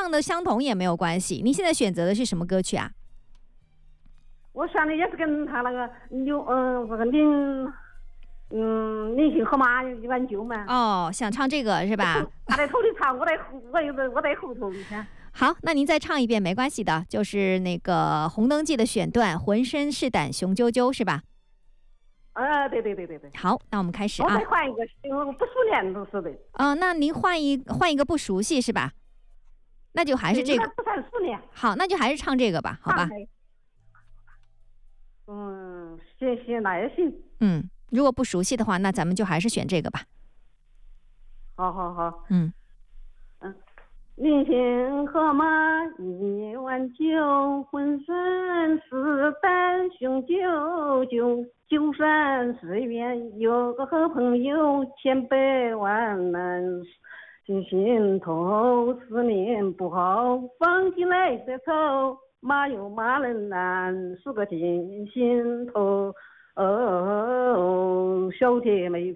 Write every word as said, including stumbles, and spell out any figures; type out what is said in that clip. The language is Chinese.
唱的相同也没有关系。您现在选择的是什么歌曲啊？ 我选的也是跟他那个刘嗯这个林嗯林姓和马一碗酒嘛。 哦，想唱这个是吧？ 他在头里唱，我在我有的我在后头一下。 好，那您再唱一遍没关系的，就是那个《红灯记》的选段，浑身是胆雄赳赳是吧？ 啊，对对对对对。 好，那我们开始啊。 我再换一个，我不熟练都是的。 啊、呃，那您换一换一个不熟悉是吧？那就还是这个。 不算熟练。 好，那就还是唱这个吧，好吧？ 嗯，行行，那也行。 嗯，如果不熟悉的话，那咱们就还是选这个吧。 好好好。 嗯嗯。林姓和马一碗酒，浑身是胆雄赳赳。九山四远有个好朋友，千百万难心心头。思念不好，放起来的愁，马有马人难，是个惊心头。哦，小姐妹。